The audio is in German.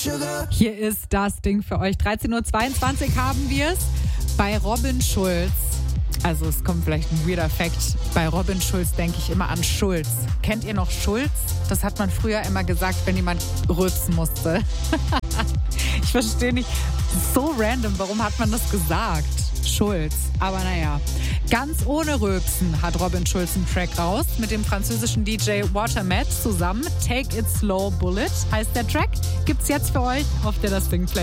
Hier ist das Ding für euch. 13:22 Uhr haben wir es bei Robin Schulz. Also es kommt vielleicht ein weirder Fact. Bei Robin Schulz denke ich immer an Schulz. Kennt ihr noch Schulz? Das hat man früher immer gesagt, wenn jemand rülpsen musste. Ich verstehe nicht. So random. Warum hat man das gesagt? Schulz. Aber naja. Ganz ohne Rülpsen hat Robin Schulz einen Track raus. Mit dem französischen DJ Watermat zusammen. Take It Slow Bullet heißt der Track. Gibt's jetzt für euch auf der Das Ding Play.